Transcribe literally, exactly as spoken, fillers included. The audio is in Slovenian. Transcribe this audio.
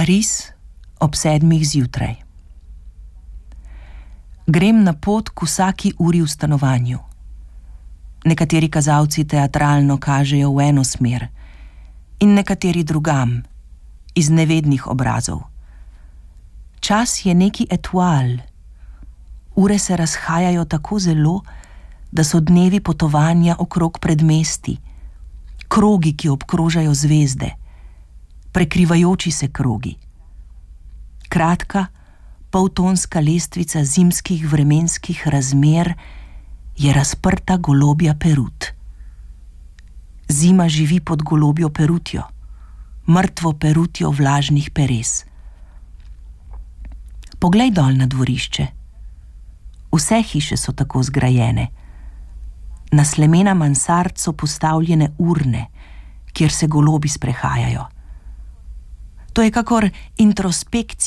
Pariz ob sedmih zjutraj. Grem na pot k vsaki uri v stanovanju. Nekateri kazalci teatralno kažejo v eno smer in nekateri drugam, iz nevednih obrazov. Čas je neki etual. Ure se razhajajo tako zelo, da so dnevi potovanja okrog predmesti, krogi, ki obkrožajo zvezde, prekrivajoči se krogi. Kratka, poltonska lestvica zimskih vremenskih razmer je razprta golobja perut. Zima živi pod golobjo perutjo, mrtvo perutjo vlažnih peres. Poglej dol na dvorišče. Vse hiše so tako zgrajene. Na slemena mansard so postavljene urne, kjer se golobi sprehajajo. To je kakor introspekcija